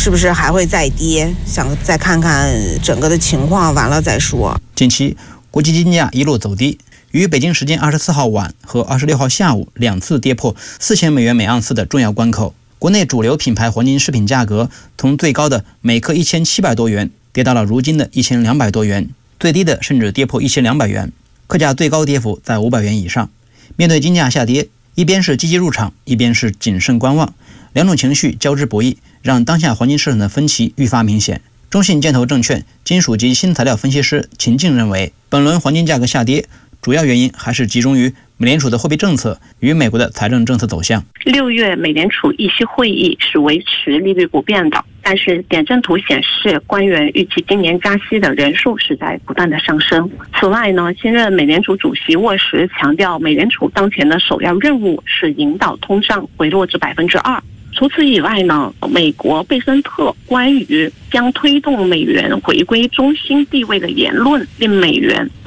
是不是还会再跌？想再看看整个的情况，完了再说。 近期国际金价一路走低，于北京时间24号晚和26号下午两次跌破4000美元每盎司的重要关口。国内主流品牌黄金饰品价格从最高的每克1700多元跌到了如今的1200多元，最低的甚至跌破1200元，客价最高跌幅在500元以上。面对金价下跌，一边是积极入场，一边是谨慎观望，两种情绪交织博弈，让当下黄金市场的分歧愈发明显。中信建投证券金属及新材料分析师秦静认为，本轮黄金价格下跌主要原因还是集中于美联储的货币政策与美国的财政政策走向。 6月美联储议息会议是维持利率不变的，但是点阵图显示官员预期今年加息的人数是在不断的上升。此外呢，新任美联储主席沃什强调，美联储当前的首要任务是引导通胀回落至2%。除此以外呢，美国贝森特关于将推动美元回归中心地位的言论，令美元